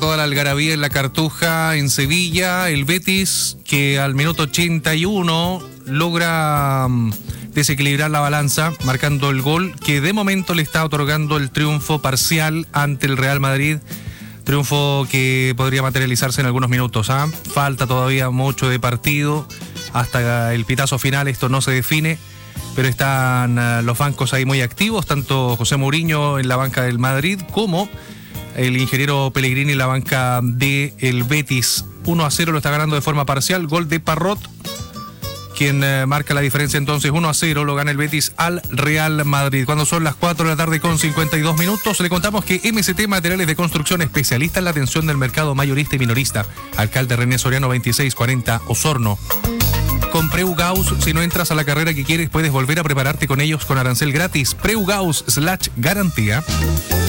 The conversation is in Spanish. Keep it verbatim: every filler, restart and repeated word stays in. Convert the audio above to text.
toda la algarabía en la Cartuja, en Sevilla. El Betis, que al minuto ochenta y uno logra um, desequilibrar la balanza, marcando el gol que de momento le está otorgando el triunfo parcial ante el Real Madrid. Triunfo que podría materializarse en algunos minutos. ¿eh? Falta todavía mucho de partido. Hasta el pitazo final esto no se define. Pero están uh, los bancos ahí muy activos, tanto José Mourinho en la banca del Madrid como el ingeniero Pellegrini en la banca del Betis. uno a cero lo está ganando de forma parcial, gol de Parrot, quien uh, marca la diferencia entonces. Uno a cero lo gana el Betis al Real Madrid. Cuando son las cuatro de la tarde con cincuenta y dos minutos, le contamos que M C T Materiales de Construcción, especialista en la atención del mercado mayorista y minorista. Alcalde René Soriano veintiséis cuarenta, Osorno. Con Preugaus, si no entras a la carrera que quieres, puedes volver a prepararte con ellos con arancel gratis. Preugaus slash garantía.